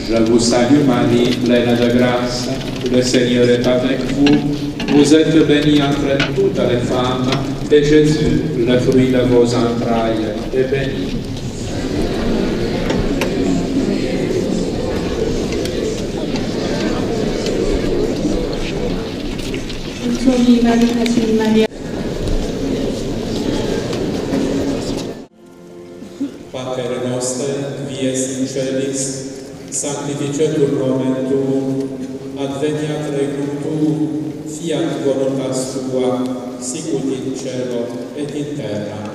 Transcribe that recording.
Je vous salue Marie, pleine de grâce, le Seigneur est avec vous. Vous êtes bénie entre toutes les femmes, et Jésus, le fruit de vos entrailles, est béni. Pater noster, qui es in celis, sanctificetur nomen tuum, adveniat regnum tuum, fiat voluntas tua, sicut in cielo et in terra.